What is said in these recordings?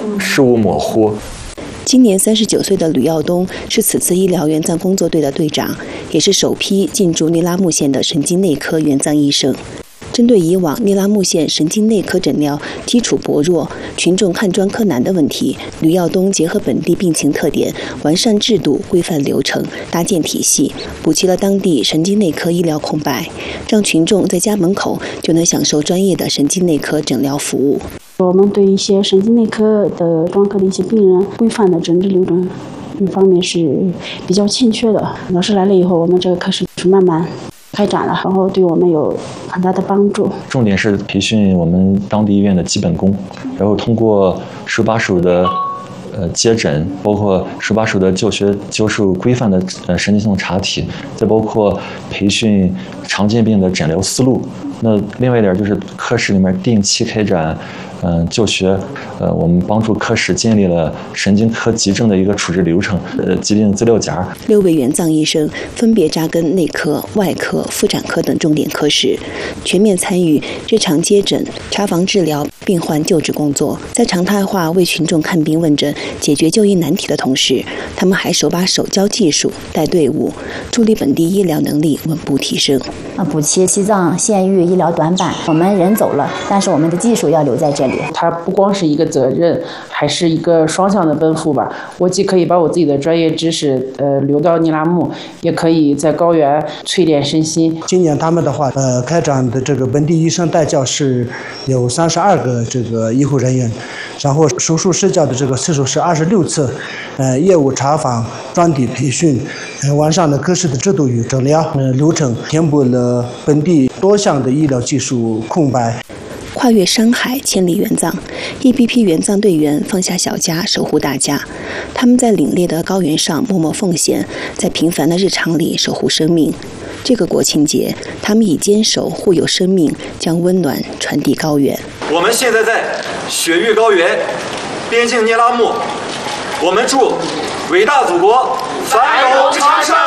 事物模糊。 今年39岁的吕耀东是此次医疗援藏工作队的队长，也是首批进驻聂拉木县的神经内科援藏医生。针对以往聂拉木县神经内科诊疗基础薄弱、群众看专科难的问题，吕耀东结合本地病情特点，完善制度、规范流程、搭建体系，补齐了当地神经内科医疗空白，让群众在家门口就能享受专业的神经内科诊疗服务。 我们对一些神经内科的专科的一些病人规范的诊治流程方面是比较欠缺的。老师来了以后，我们这个科室是慢慢开展了，然后对我们有很大的帮助。 重点是培训我们当地医院的基本功，然后通过手把手的接诊，包括手把手的教授规范的神经系统查体，再包括培训常见病的诊疗思路。那另外一点就是科室里面定期开展教学，我们帮助科室建立了神经科急症的一个处置流程，疾病资料夹。 6位援藏医生分别扎根内科、外科、妇产科等重点科室，全面参与日常接诊、查房治疗、病患救治工作。在常态化为群众看病问诊、解决就医难题的同时，他们还手把手教技术、带队伍，助力本地医疗能力稳步提升。 补齐西藏县域医疗短板，我们人走了，但是我们的技术要留在这里。 它不光是一个责任，还是一个双向的奔赴吧。我既可以把我自己的专业知识留到聂拉木，也可以在高原淬炼身心。 今年他们的话，开展的这个本地医生带教是有32个这个医护人员，然后手术施教的这个次数是26次，业务查访、专题培训，完善了科室的制度与诊疗流程，填补了本地多项的医疗技术空白。 跨越山海，千里援藏，一批批援藏队员放下小家，守护大家。他们在凛冽的高原上默默奉献，在平凡的日常里守护生命。这个国庆节，他们以坚守护有生命，将温暖传递高原。 我们现在在雪域高原，边境聂拉木，我们祝伟大祖国繁荣昌盛。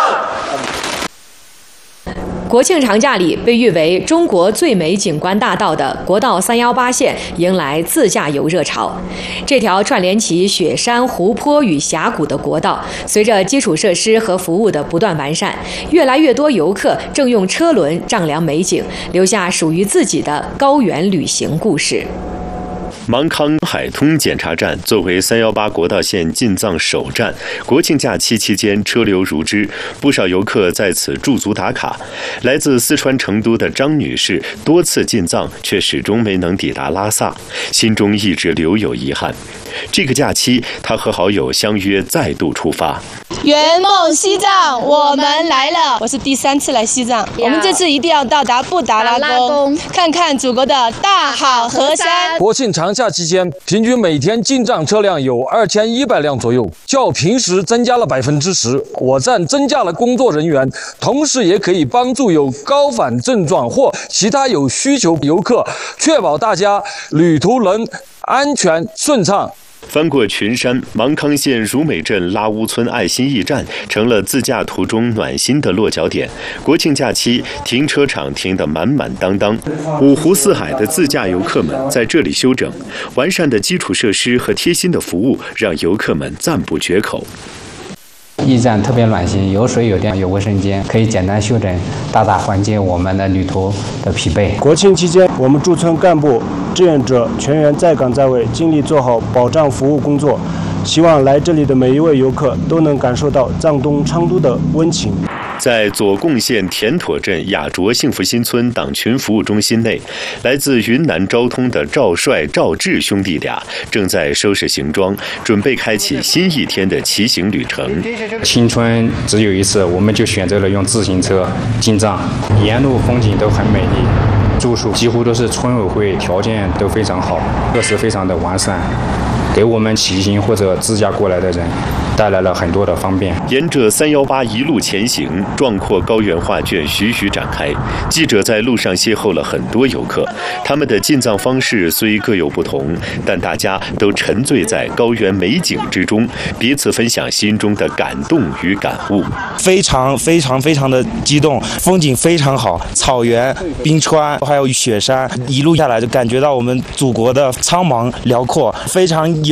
国庆长假里，被誉为中国最美景观大道的国道318线迎来自驾游热潮。这条串联起雪山、湖泊与峡谷的国道，随着基础设施和服务的不断完善，越来越多游客正用车轮丈量美景，留下属于自己的高原旅行故事。 芒康海通检查站作为318国道线进藏首站，国庆假期期间车流如织，不少游客在此驻足打卡。来自四川成都的张女士多次进藏，却始终没能抵达拉萨，心中一直留有遗憾。这个假期，她和好友相约再度出发。 圆梦西藏，我们来了！我是第3次来西藏，我们这次一定要到达布达拉宫，看看祖国的大好河山。 国庆长假期间，平均每天进藏车辆有2100辆左右，较平时增加了10%。我站增加了工作人员，同时也可以帮助有高反症状或其他有需求游客，确保大家旅途能安全顺畅。 翻过群山，芒康县如美镇拉乌村爱心驿站成了自驾途中暖心的落脚点。国庆假期，停车场停得满满当当，五湖四海的自驾游客们在这里休整。完善的基础设施和贴心的服务，让游客们赞不绝口。 驿站特别暖心，有水有电有卫生间，可以简单休整，大大缓解我们的旅途的疲惫。 国庆期间，我们驻村干部、志愿者全员在岗在位，尽力做好保障服务工作。希望来这里的每一位游客都能感受到藏东昌都的温情。 在左贡县田妥镇雅卓幸福新村党群服务中心内，来自云南昭通的赵帅、赵志兄弟俩正在收拾行装，准备开启新一天的骑行旅程。 青春只有一次，我们就选择了用自行车进藏，沿路风景都很美丽，住宿几乎都是村委会，条件都非常好，设施非常的完善，给我们骑行或者自驾过来的人带来了很多的方便。 沿着318一路前行，壮阔高原画卷徐徐展开。记者在路上邂逅了很多游客，他们的进藏方式虽各有不同，但大家都沉醉在高原美景之中，彼此分享心中的感动与感悟。 非常的激动，风景非常好，草原、冰川还有雪山，一路下来就感觉到我们祖国的苍茫辽阔，非常